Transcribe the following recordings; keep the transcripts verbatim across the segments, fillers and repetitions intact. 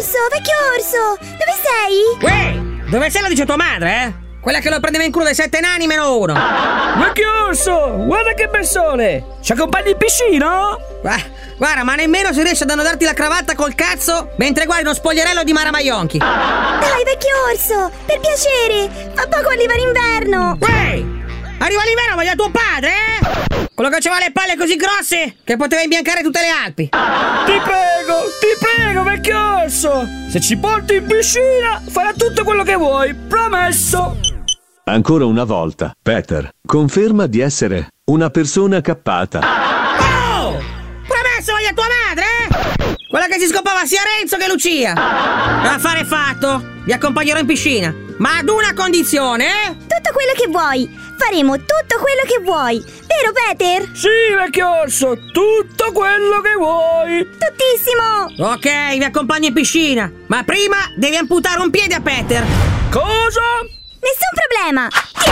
orso, vecchio orso, dove sei? Uè, dove sei lo dice tua madre, eh? Quella che lo prendeva in culo dei sette nani meno uno. Vecchio orso, guarda che bel sole! Ci accompagni in piscina? Guarda, ma nemmeno si riesce ad annodarti la cravatta col cazzo mentre guardi uno spogliarello di Mara Maionchi. Dai, vecchio orso, per piacere, fa poco arriva l'inverno. Uè, arriva l'inverno, ma da tuo padre, eh? Quello che aveva le palle così grosse che poteva imbiancare tutte le Alpi. Ti prego, ti prego, vecchio orso! Se ci porti in piscina, farà tutto quello che vuoi, promesso! Ancora una volta, Peter conferma di essere una persona cappata. Oh! Promesso, vai a tua madre, eh? Quella che si scopava sia Renzo che Lucia. L'affare fatto, vi accompagnerò in piscina, ma ad una condizione, eh? Tutto quello che vuoi, faremo tutto quello che vuoi, vero Peter? Sì, vecchio orso, tutto quello che vuoi. Tuttissimo. Ok, vi accompagno in piscina, ma prima devi amputare un piede a Peter. Cosa? Nessun problema.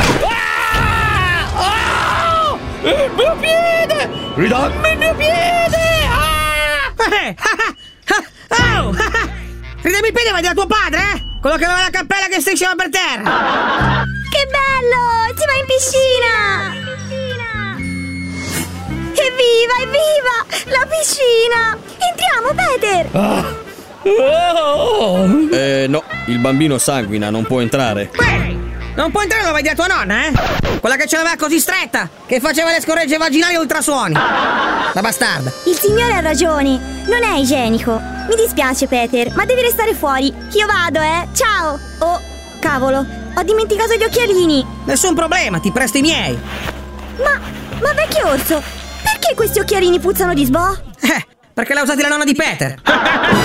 Ah! Oh! Il mio piede! Ridammi il mio piede! Ah! Eh, oh! Ridami il piede, vai da tuo padre, eh? Quello che aveva la cappella che strisciava per terra. Che bello! Si va in piscina! Evviva, evviva! La piscina! Entriamo, Peter! Ah. Oh. Eh, no, il bambino sanguina, non può entrare. Beh, non può entrare dove vai da tua nonna, eh? Quella che ce l'aveva così stretta, che faceva le scorregge vaginali e ultrasuoni. La bastarda. Il signore ha ragione, non è igienico. Mi dispiace, Peter, ma devi restare fuori. Io vado, eh? Ciao! Oh, cavolo, ho dimenticato gli occhialini. Nessun problema, ti presto i miei. Ma, ma vecchio orso, perché questi occhialini puzzano di sbo? Eh, perché l'ha usati la nonna di Peter.